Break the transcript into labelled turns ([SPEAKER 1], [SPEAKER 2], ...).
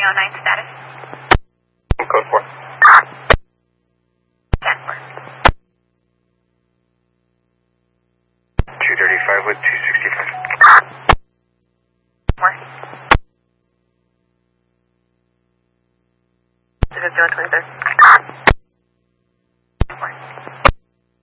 [SPEAKER 1] 109 status.
[SPEAKER 2] Code 4.
[SPEAKER 1] 10-4.
[SPEAKER 2] 235 with 265.
[SPEAKER 1] 4. 251 23rd.